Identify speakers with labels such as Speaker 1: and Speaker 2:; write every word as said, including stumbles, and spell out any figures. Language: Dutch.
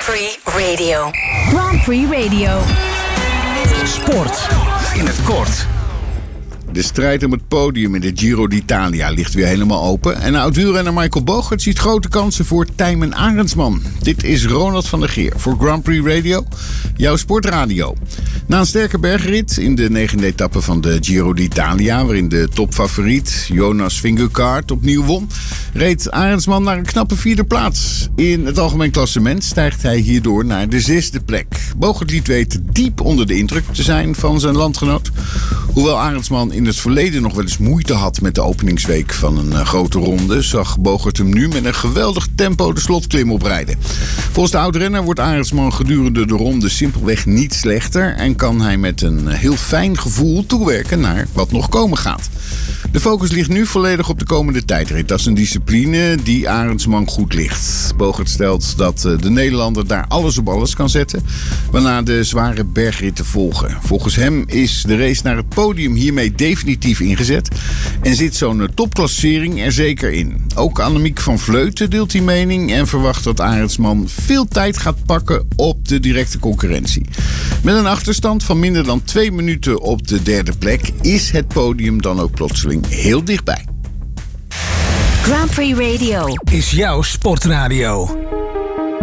Speaker 1: Prix Radio.
Speaker 2: Grand Prix Radio.
Speaker 3: Sport in het kort.
Speaker 4: De strijd om het podium in de Giro d'Italia ligt weer helemaal open. En oud-wielrenner Michael Bogert ziet grote kansen voor Tijmen Arendsman. Dit is Ronald van der Geer voor Grand Prix Radio, jouw sportradio. Na een sterke bergrit in de negende etappe van de Giro d'Italia, waarin de topfavoriet Jonas Vingegaard opnieuw won, reed Arendsman naar een knappe vierde plaats. In het algemeen klassement stijgt hij hierdoor naar de zesde plek. Bogert liet weten diep onder de indruk te zijn van zijn landgenoot. Hoewel Arendsman in het verleden nog wel eens moeite had met de openingsweek van een uh, grote ronde, zag Bogert hem nu met een geweldig tempo de slotklim oprijden. Volgens de oud-renner wordt Arendsman gedurende de ronde simpelweg niet slechter en kan hij met een uh, heel fijn gevoel toewerken naar wat nog komen gaat. De focus ligt nu volledig op de komende tijdrit. Dat is een discipline die Arendsman goed ligt. Bogert stelt dat uh, de Nederlander daar alles op alles kan zetten, waarna de zware bergritten volgen. Volgens hem is de race naar het podium hiermee definitief ingezet en zit zo'n topklassering er zeker in. Ook Annemiek van Vleuten deelt die mening en verwacht dat Arendsman veel tijd gaat pakken op de directe concurrentie. Met een achterstand van minder dan twee minuten op de derde plek is het podium dan ook plotseling heel dichtbij.
Speaker 1: Grand Prix Radio
Speaker 3: Is jouw sportradio.